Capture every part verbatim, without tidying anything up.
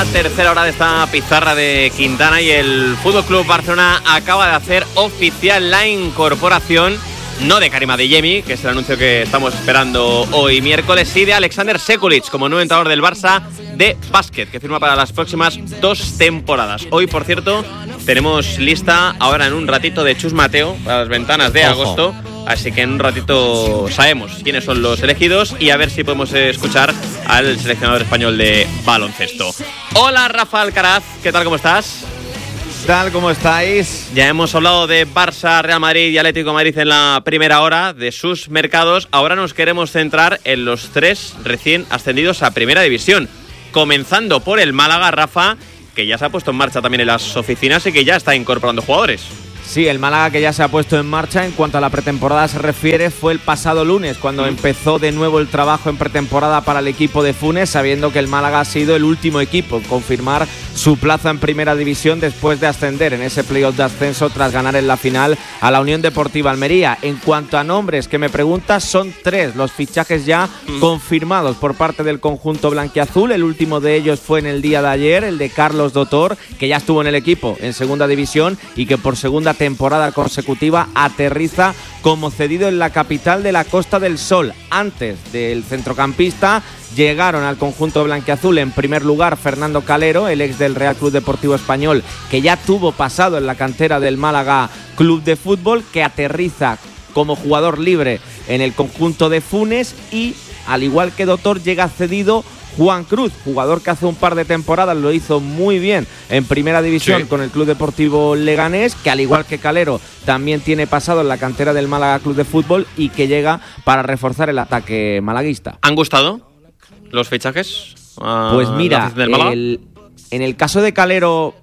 la tercera hora de esta pizarra de Quintana y el F C Barcelona acaba de hacer oficial la incorporación, no de Karim Adeyemi, que es el anuncio que estamos esperando hoy miércoles, sí de Alexander Sekulic como nuevo entrenador del Barça de básquet, que firma para las próximas dos temporadas. Hoy, por cierto, tenemos lista ahora en un ratito de Chus Mateo para las ventanas de Ojo. agosto. Así que en un ratito sabemos quiénes son los elegidos y a ver si podemos escuchar al seleccionador español de baloncesto. Hola, Rafa Alcaraz, ¿qué tal, cómo estás? ¿Qué tal, cómo estáis? Ya hemos hablado de Barça, Real Madrid y Atlético de Madrid en la primera hora, de sus mercados. Ahora nos queremos centrar en los tres recién ascendidos a Primera División. Comenzando por el Málaga, Rafa, que ya se ha puesto en marcha también en las oficinas y que ya está incorporando jugadores. Sí, el Málaga, que ya se ha puesto en marcha en cuanto a la pretemporada se refiere, fue el pasado lunes cuando mm. empezó de nuevo el trabajo en pretemporada para el equipo de Funes, sabiendo que el Málaga ha sido el último equipo en confirmar su plaza en Primera División después de ascender en ese playoff de ascenso tras ganar en la final a la Unión Deportiva Almería. En cuanto a nombres que me preguntas, son tres los fichajes ya mm. confirmados por parte del conjunto blanquiazul. El último de ellos fue en el día de ayer, el de Carlos Dotor, que ya estuvo en el equipo en Segunda División y que por segunda temporada consecutiva aterriza como cedido en la capital de la Costa del Sol. Antes del centrocampista llegaron al conjunto blanquiazul en primer lugar Fernando Calero, el ex del Real Club Deportivo Español, que ya tuvo pasado en la cantera del Málaga Club de Fútbol, que aterriza como jugador libre en el conjunto de Funes, y al igual que Dotor llega cedido Juan Cruz, jugador que hace un par de temporadas lo hizo muy bien en Primera División sí. con el Club Deportivo Leganés, que al igual que Calero también tiene pasado en la cantera del Málaga Club de Fútbol y que llega para reforzar el ataque malaguista. ¿Han gustado los fichajes? Pues mira, el, en el caso de Calero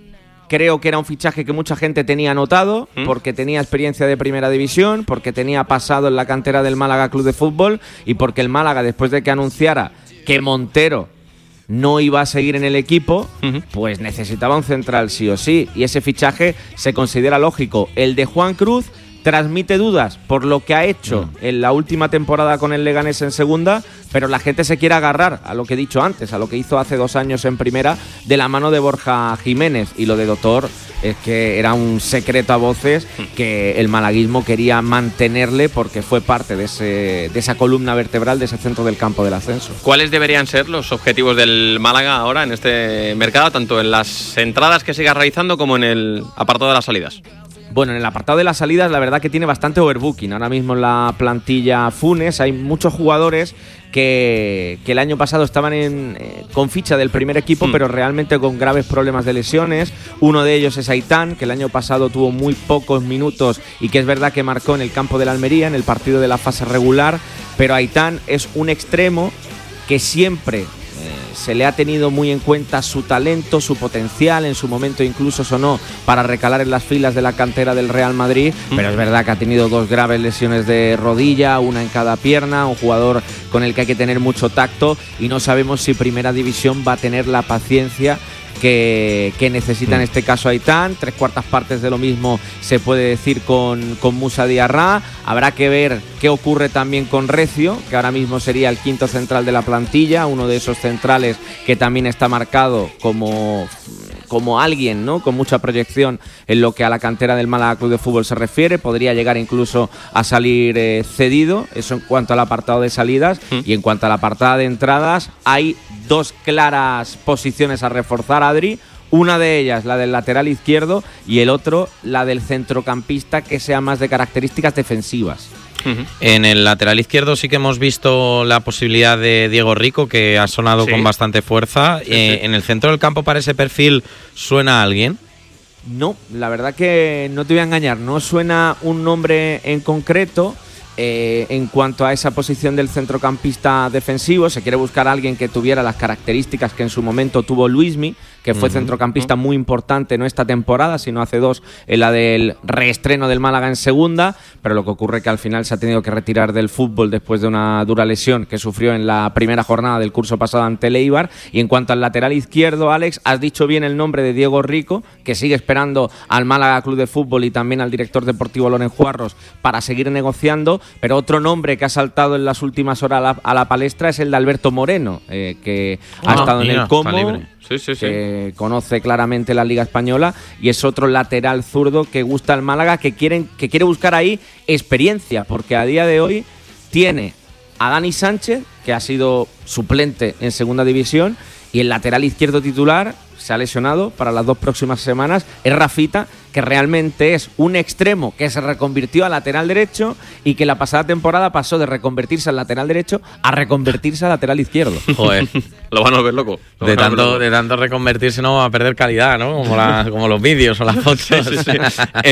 creo que era un fichaje que mucha gente tenía anotado, ¿Mm? porque tenía experiencia de Primera División, porque tenía pasado en la cantera del Málaga Club de Fútbol y porque el Málaga, después de que anunciara que Montero no iba a seguir en el equipo, uh-huh. pues necesitaba un central sí o sí, y ese fichaje se considera lógico. El de Juan Cruz transmite dudas por lo que ha hecho uh-huh. en la última temporada con el Leganés en segunda, pero la gente se quiere agarrar a lo que he dicho antes, a lo que hizo hace dos años en primera, de la mano de Borja Jiménez. Y lo de Dotor es que era un secreto a voces que el malaguismo quería mantenerle porque fue parte de, ese, de esa columna vertebral, de ese centro del campo del ascenso. ¿Cuáles deberían ser los objetivos del Málaga ahora en este mercado, tanto en las entradas que siga realizando como en el apartado de las salidas? Bueno, en el apartado de las salidas la verdad que tiene bastante overbooking. Ahora mismo en la plantilla Funes hay muchos jugadores que, que el año pasado estaban en, eh, con ficha del primer equipo, mm. pero realmente con graves problemas de lesiones. Uno de ellos es Aitán, que el año pasado tuvo muy pocos minutos y que es verdad que marcó en el campo de la Almería, en el partido de la fase regular, pero Aitán es un extremo que siempre se le ha tenido muy en cuenta su talento, su potencial, en su momento incluso sonó para recalar en las filas de la cantera del Real Madrid, mm. pero es verdad que ha tenido dos graves lesiones de rodilla, una en cada pierna, un jugador con el que hay que tener mucho tacto y no sabemos si Primera División va a tener la paciencia que, que necesita en este caso Aitán. Tres cuartas partes de lo mismo se puede decir con, con Musa Diarra. Habrá que ver qué ocurre también con Recio, que ahora mismo sería el quinto central de la plantilla, uno de esos centrales que también está marcado como, como alguien, ¿no?, con mucha proyección en lo que a la cantera del Málaga Club de Fútbol se refiere. Podría llegar incluso a salir eh, cedido, eso en cuanto al apartado de salidas. ¿Mm? Y en cuanto al apartado de entradas, hay dos claras posiciones a reforzar, Adri. Una de ellas, la del lateral izquierdo, y el otro, la del centrocampista, que sea más de características defensivas. Uh-huh. En el lateral izquierdo sí que hemos visto la posibilidad de Diego Rico, que ha sonado sí. con bastante fuerza. Sí, eh, sí. ¿En el centro del campo para ese perfil suena alguien? No, la verdad que no te voy a engañar, no suena un nombre en concreto. Eh, en cuanto a esa posición del centrocampista defensivo, se quiere buscar a alguien que tuviera las características que en su momento tuvo Luismi, que fue uh-huh. centrocampista muy importante, no esta temporada, sino hace dos, en la del reestreno del Málaga en segunda, pero lo que ocurre es que al final se ha tenido que retirar del fútbol después de una dura lesión que sufrió en la primera jornada del curso pasado ante el Eibar. Y en cuanto al lateral izquierdo, Alex, has dicho bien el nombre de Diego Rico, que sigue esperando al Málaga Club de Fútbol y también al director deportivo Loren Juarros para seguir negociando, Pero otro nombre que ha saltado en las últimas horas a la, a la palestra es el de Alberto Moreno, eh, que ah, ha estado mira, en el Como, sí, sí, sí. que conoce claramente la Liga Española y es otro lateral zurdo que gusta al Málaga, que, quieren, que quiere buscar ahí experiencia, porque a día de hoy tiene a Dani Sánchez, que ha sido suplente en Segunda División, y el lateral izquierdo titular se ha lesionado para las dos próximas semanas, es Rafita, que realmente es un extremo que se reconvirtió a lateral derecho y que la pasada temporada pasó de reconvertirse al lateral derecho a reconvertirse a lateral izquierdo. Joder, lo van a ver loco. De tanto, loco. de tanto reconvertirse no va a perder calidad, ¿no? Como, la, como los vídeos o las fotos. Sí, sí, sí.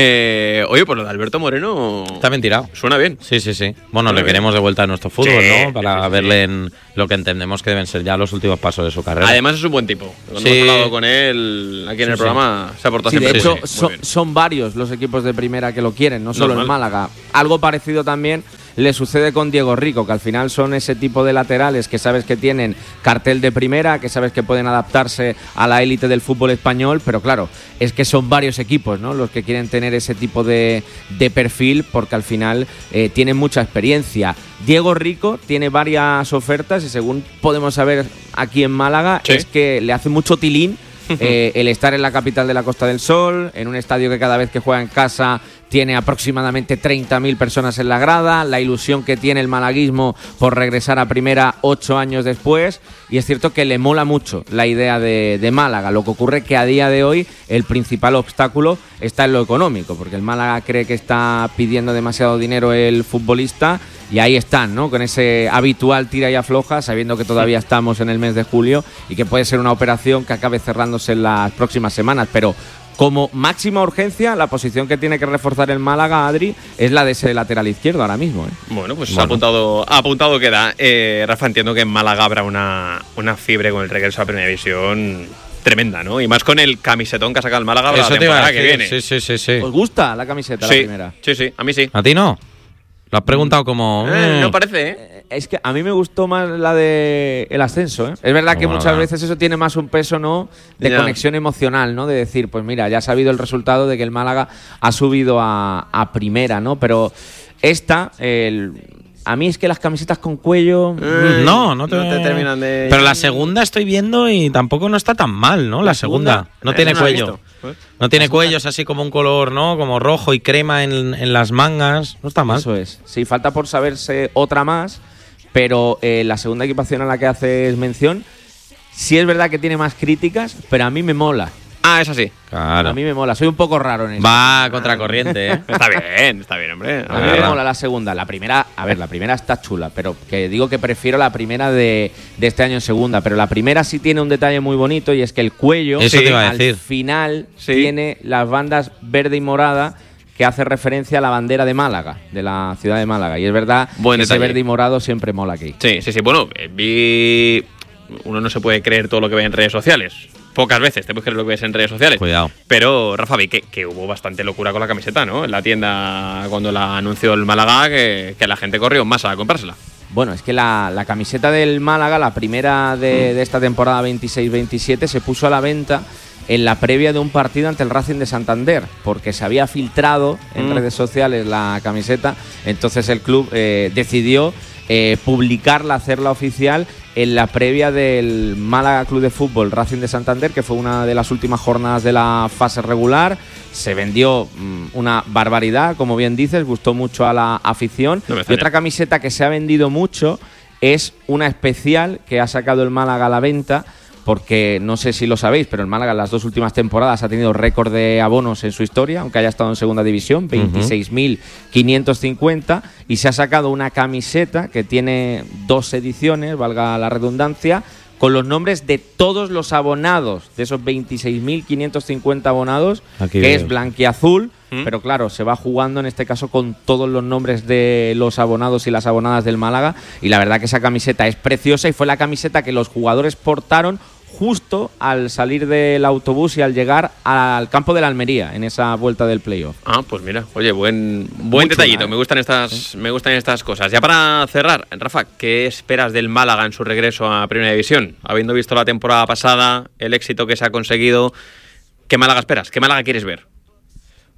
eh, oye, pues lo de Alberto Moreno... Está bien tirado. Suena bien. Sí, sí, sí. Bueno, le queremos de vuelta a nuestro fútbol, sí, ¿no? Para sí, sí, verle en lo que entendemos que deben ser ya los últimos pasos de su carrera. Además es un buen tipo. Cuando sí. hemos hablado con él aquí en sí, el programa sí. se ha portado sí, siempre de hecho, muy son, bien. son varios los equipos de primera que lo quieren, no solo Normal. el Málaga. Algo parecido también le sucede con Diego Rico, que al final son ese tipo de laterales que sabes que tienen cartel de primera, que sabes que pueden adaptarse a la élite del fútbol español, pero claro, es que son varios equipos, ¿no?, los que quieren tener ese tipo de, de perfil, porque al final eh, tienen mucha experiencia. Diego Rico tiene varias ofertas y según podemos saber aquí en Málaga, ¿sí?, es que le hace mucho tilín Eh, el estar en la capital de la Costa del Sol, en un estadio que cada vez que juega en casa tiene aproximadamente treinta mil personas en la grada, la ilusión que tiene el malaguismo por regresar a primera ocho años después, y es cierto que le mola mucho la idea de, de Málaga. Lo que ocurre es que a día de hoy el principal obstáculo está en lo económico, porque el Málaga cree que está pidiendo demasiado dinero el futbolista, y ahí están, ¿no?, con ese habitual tira y afloja, sabiendo que todavía estamos en el mes de julio y que puede ser una operación que acabe cerrándose en las próximas semanas. Pero como máxima urgencia, la posición que tiene que reforzar el Málaga, Adri, es la de ese lateral izquierdo ahora mismo, ¿eh? Bueno, pues bueno. apuntado apuntado queda. Eh, Rafa, entiendo que en Málaga habrá una, una fiebre con el regreso a la Primera División tremenda, ¿no? Y más con el camisetón que ha sacado el Málaga para la temporada que viene. Sí, sí, sí, sí. ¿Os gusta la camiseta, sí, la primera? Sí, sí, a mí sí. ¿A ti no? Lo has preguntado como... Eh, no parece, ¿eh? Es que a mí me gustó más la de el ascenso, ¿eh? Es verdad que bueno, muchas no. veces eso tiene más un peso, ¿no?, de yeah. conexión emocional, ¿no? De decir, pues mira, ya ha sabido el resultado de que el Málaga ha subido a, a primera, ¿no? Pero esta... El, a mí es que las camisetas con cuello... Eh, no, no te, no te terminan de... Pero la segunda estoy viendo y tampoco no está tan mal, ¿no? La, la segunda, segunda no eh, tiene no cuello. No tiene cuellos así como un color, ¿no?, como rojo y crema en, en las mangas. No está mal. Eso es. Sí, falta por saberse otra más, pero eh, la segunda equipación a la que haces mención, sí es verdad que tiene más críticas, pero a mí me mola. Ah, es así. Claro. A mí me mola, soy un poco raro en eso. Va contracorriente, ¿eh? Está bien, está bien, hombre. A mí me mola la segunda. La primera, a ver, la primera está chula, pero que digo que prefiero la primera de, de este año en segunda. Pero la primera sí tiene un detalle muy bonito, y es que el cuello, eso sí, te iba a al decir. final, sí. tiene las bandas verde y morada, que hace referencia a la bandera de Málaga, de la ciudad de Málaga. Y es verdad Buen que detalle. ese verde y morado siempre mola aquí. Sí, sí, sí. Bueno, vi... Uno no se puede creer todo lo que ve en redes sociales. Pocas veces te puedes creer lo que ves en redes sociales. Cuidado. Pero, Rafa, vi que, que hubo bastante locura con la camiseta, ¿no? En la tienda, cuando la anunció el Málaga, que, que la gente corrió en masa a comprársela. Bueno, es que la, la camiseta del Málaga, la primera de, de esta temporada veintiséis veintisiete, se puso a la venta en la previa de un partido ante el Racing de Santander, porque se había filtrado en mm. redes sociales la camiseta. Entonces el club eh, decidió eh, publicarla, hacerla oficial en la previa del Málaga Club de Fútbol Racing de Santander, que fue una de las últimas jornadas de la fase regular. Se vendió mmm, una barbaridad, como bien dices, gustó mucho a la afición. No y otra camiseta que se ha vendido mucho es una especial que ha sacado el Málaga a la venta, porque no sé si lo sabéis, pero el Málaga en las dos últimas temporadas ha tenido récord de abonos en su historia, aunque haya estado en segunda división, veintiséis mil quinientos cincuenta, y se ha sacado una camiseta que tiene dos ediciones, valga la redundancia, con los nombres de todos los abonados, de esos veintiséis mil quinientos cincuenta abonados, Aquí que veo. es blanquiazul, ¿Mm? pero claro, se va jugando en este caso con todos los nombres de los abonados y las abonadas del Málaga, y la verdad que esa camiseta es preciosa, y fue la camiseta que los jugadores portaron justo al salir del autobús y al llegar al campo de la Almería en esa vuelta del playoff. Ah, pues mira, oye, buen buen Mucho detallito, nada, ¿eh? me gustan estas ¿Sí? me gustan estas cosas. Ya para cerrar, Rafa, ¿qué esperas del Málaga en su regreso a Primera División? Habiendo visto la temporada pasada, el éxito que se ha conseguido, ¿qué Málaga esperas? ¿Qué Málaga quieres ver?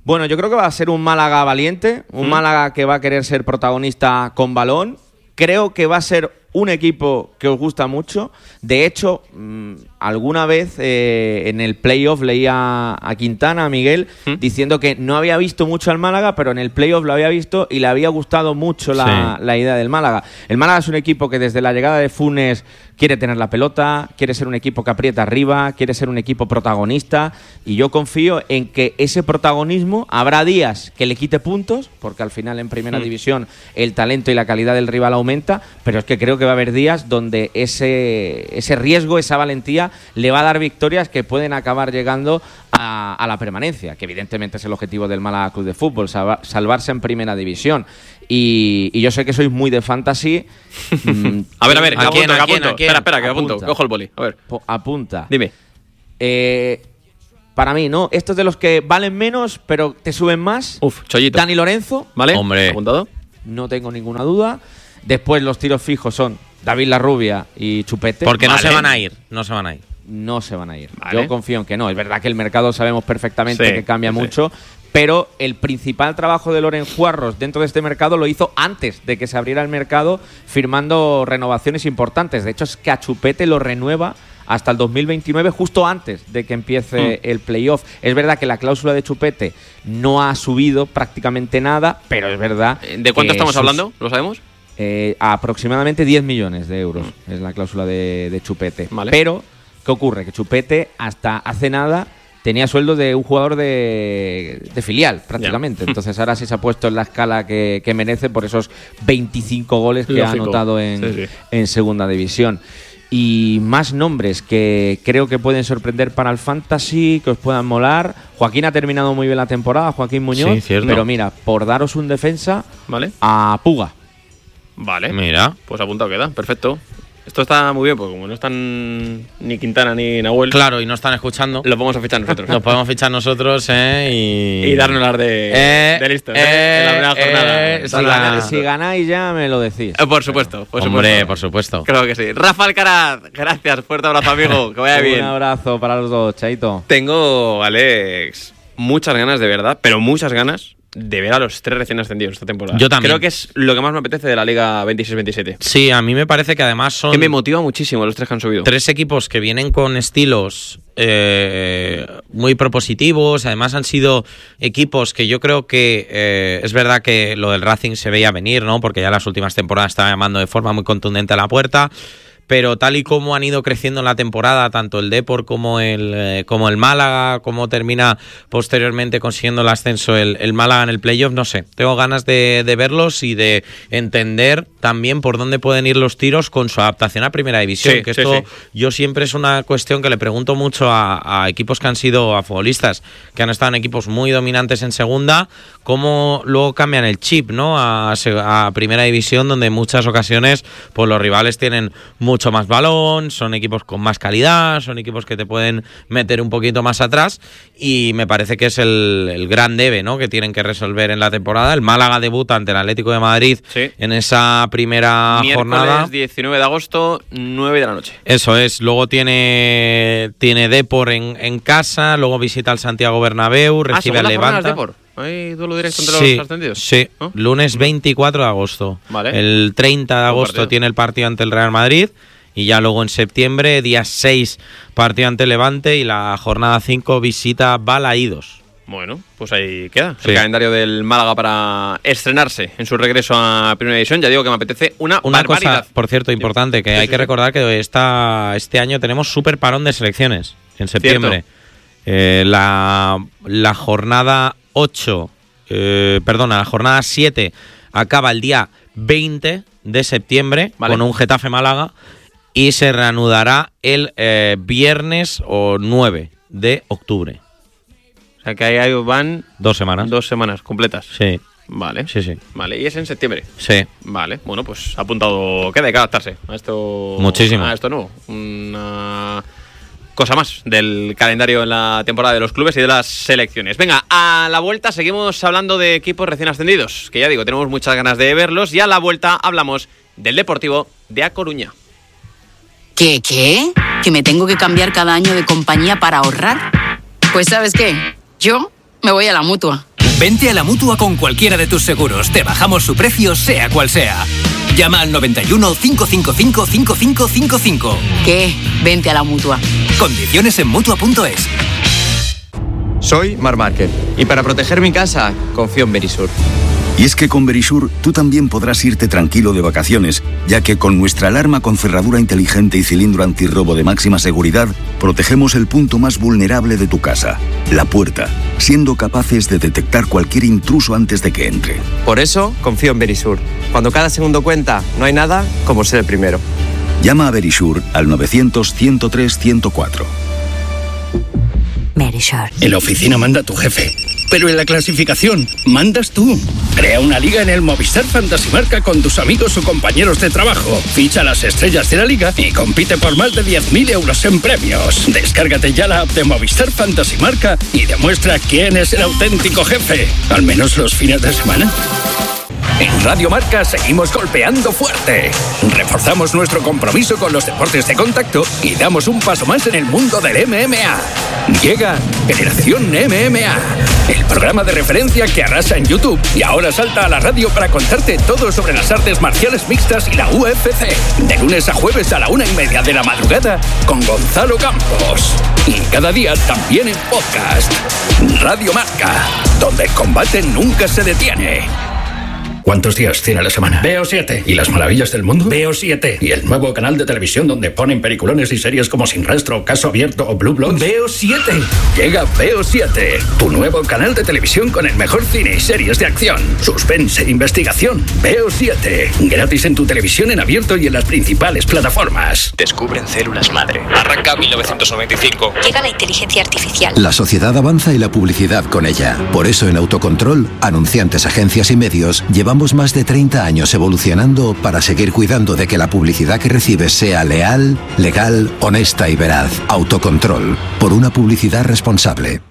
Bueno, yo creo que va a ser un Málaga valiente, un ¿Mm? Málaga que va a querer ser protagonista con balón. Creo que va a ser un equipo que os gusta mucho. De hecho, mmm, alguna vez eh, en el playoff leía a Quintana, a Miguel, ¿Mm? diciendo que no había visto mucho al Málaga, pero en el playoff lo había visto y le había gustado mucho la, sí. la idea del Málaga. El Málaga es un equipo que desde la llegada de Funes quiere tener la pelota, quiere ser un equipo que aprieta arriba, quiere ser un equipo protagonista, y yo confío en que ese protagonismo habrá días que le quite puntos, porque al final en primera mm. división el talento y la calidad del rival aumenta, pero es que creo que va a haber días donde ese, ese riesgo, esa valentía le va a dar victorias que pueden acabar llegando a, a la permanencia, que evidentemente es el objetivo del Málaga Club de Fútbol, salva, salvarse en primera división. Y, y yo sé que sois muy de fantasy. mm, a ver, a ver, ¿a quién, apunto, ¿a quién, ¿a quién? Espera, espera, que apunto, apunta. Cojo el boli. A ver. Apunta. Dime. Eh, para mí, ¿no? Estos de los que valen menos, pero te suben más. Uf, Chollito. Dani Lorenzo. ¿Vale? Hombre. ¿Apuntado? No tengo ninguna duda. Después los tiros fijos son David Larrubia y Chupete. Porque vale. no se van a ir, no se van a ir. No se van a ir. Vale. Yo confío en que no. Es verdad que el mercado sabemos perfectamente sí, que cambia sí. mucho, pero el principal trabajo de Loren Juarros dentro de este mercado lo hizo antes de que se abriera el mercado, firmando renovaciones importantes. De hecho, es que a Chupete lo renueva hasta el dos mil veintinueve, justo antes de que empiece mm. el playoff. Es verdad que la cláusula de Chupete no ha subido prácticamente nada, pero es verdad... ¿De cuánto estamos sus, hablando? ¿Lo sabemos? Eh, aproximadamente diez millones de euros mm. es la cláusula de, de Chupete. Vale. Pero, ¿qué ocurre? Que Chupete hasta hace nada tenía sueldo de un jugador de, de filial, prácticamente. Yeah. Entonces ahora sí se ha puesto en la escala que, que merece por esos veinticinco goles que Lógico. ha anotado en, sí, sí. en segunda división. Y más nombres que creo que pueden sorprender para el Fantasy, que os puedan molar. Joaquín ha terminado muy bien la temporada, Joaquín Muñoz. Sí, cierto. Pero mira, por daros un defensa, ¿vale? A Puga. Vale. Mira. Pues apuntado queda, perfecto. Esto está muy bien, porque como no están ni Quintana ni Nahuel... Claro, y no están escuchando. Lo podemos fichar nosotros. Lo podemos fichar nosotros, ¿eh? Y, y darnos las de, eh, de listos, eh, ¿eh? En la primera jornada. Eh, si, ganáis, si ganáis ya me lo decís. Eh, por supuesto, por Hombre, supuesto. por supuesto. Creo que sí. Rafa Alcaraz, gracias. Fuerte abrazo, amigo. Que vaya bien. Un abrazo para los dos, Chaito. Tengo, Alex, muchas ganas de verdad, pero muchas ganas de ver a los tres recién ascendidos esta temporada. Yo también. Creo que es lo que más me apetece de la Liga veintiséis veintisiete. Sí, a mí me parece que además son... Que me motiva muchísimo los tres que han subido. Tres equipos que vienen con estilos eh, muy propositivos. Además han sido equipos que yo creo que... Eh, es verdad que lo del Racing se veía venir, ¿no? Porque ya las últimas temporadas estaba llamando de forma muy contundente a la puerta. Pero tal y como han ido creciendo en la temporada, tanto el Depor como el, eh, como el Málaga, como termina posteriormente consiguiendo el ascenso el, el Málaga en el playoff, no sé. Tengo ganas de, de verlos y de entender también por dónde pueden ir los tiros con su adaptación a Primera División. Sí, que sí, esto sí. yo siempre es una cuestión que le pregunto mucho a, a equipos que han sido, a futbolistas que han estado en equipos muy dominantes en Segunda, cómo luego cambian el chip, ¿no? A, a Primera División, donde en muchas ocasiones pues los rivales tienen mucho mucho más balón, son equipos con más calidad, son equipos que te pueden meter un poquito más atrás, y me parece que es el, el gran debe, ¿no?, que tienen que resolver en la temporada. El Málaga debuta ante el Atlético de Madrid sí. en esa primera Miércoles jornada. diecinueve de agosto, nueve de la noche. Eso es, luego tiene tiene Depor en, en casa, luego visita al Santiago Bernabéu, recibe ah, al Levante. Depor. ¿Hay duelo directo entre sí, los ascendidos? Sí, ¿no? Lunes veinticuatro de agosto. Vale. El treinta de agosto tiene el partido ante el Real Madrid, y ya luego en septiembre, día seis, partido ante Levante, y la jornada cinco visita Balaídos. Bueno, pues ahí queda sí. el calendario del Málaga para estrenarse en su regreso a Primera División. Ya digo que me apetece una, una barbaridad. cosa, por cierto, importante, que sí, hay sí, que recordar que esta, este año tenemos súper parón de selecciones en septiembre. Eh, la, la jornada ocho, eh, perdona, la jornada siete acaba el día veinte de septiembre, vale, con un Getafe Málaga, y se reanudará el eh, viernes o nueve de octubre. O sea que ahí van dos semanas. Dos semanas completas. Sí. Vale. Sí, sí. Vale, y es en septiembre. Sí. Vale, bueno, pues apuntado. Queda, hay que adaptarse a esto. Muchísimo. A esto nuevo. Una cosa más del calendario en la temporada de los clubes y de las selecciones. Venga, a la vuelta seguimos hablando de equipos recién ascendidos, que ya digo, tenemos muchas ganas de verlos, y a la vuelta hablamos del Deportivo de A Coruña. ¿Qué, qué? ¿Que me tengo que cambiar cada año de compañía para ahorrar? Pues ¿sabes qué? Yo me voy a la Mutua. Vente a la Mutua con cualquiera de tus seguros. Te bajamos su precio, sea cual sea. Llama al noventa y uno, cinco cinco cinco, cinco cinco cinco cinco. ¿Qué? Vente a la Mutua. Condiciones en Mutua punto es. Soy Mar Márquez y para proteger mi casa confío en Verisur. Y es que con Verisur tú también podrás irte tranquilo de vacaciones, ya que con nuestra alarma con cerradura inteligente y cilindro antirrobo de máxima seguridad, protegemos el punto más vulnerable de tu casa, la puerta, siendo capaces de detectar cualquier intruso antes de que entre. Por eso confío en Verisur. Cuando cada segundo cuenta, no hay nada como ser el primero. Llama a Verisur al novecientos, ciento tres, ciento cuatro. Verisur. En la oficina manda tu jefe, pero en la clasificación mandas tú. Crea una liga en el Movistar Fantasy Marca con tus amigos o compañeros de trabajo. Ficha las estrellas de la liga y compite por más de diez mil euros en premios. Descárgate ya la app de Movistar Fantasy Marca y demuestra quién es el auténtico jefe. Al menos los fines de semana. En Radio Marca seguimos golpeando fuerte. Reforzamos nuestro compromiso con los deportes de contacto y damos un paso más en el mundo del M M A. Llega Generación M M A, el programa de referencia que arrasa en YouTube y ahora salta a la radio para contarte todo sobre las artes marciales mixtas y la U F C. De lunes a jueves a la una y media de la madrugada con Gonzalo Campos. Y cada día también en podcast. Radio Marca, donde el combate nunca se detiene. ¿Cuántos días tiene la semana? Veo siete. ¿Y las maravillas del mundo? Veo siete. ¿Y el nuevo canal de televisión donde ponen peliculones y series como Sin Rastro, Caso Abierto o Blue Bloods? Veo siete. Llega Veo siete, tu nuevo canal de televisión con el mejor cine y series de acción, suspense e investigación. Veo siete. Gratis en tu televisión en abierto y en las principales plataformas. Descubren células madre. Arranca mil novecientos noventa y cinco. Llega la inteligencia artificial. La sociedad avanza y la publicidad con ella. Por eso en Autocontrol, anunciantes, agencias y medios, llevamos más de treinta años evolucionando para seguir cuidando de que la publicidad que recibes sea leal, legal, honesta y veraz. Autocontrol, por una publicidad responsable.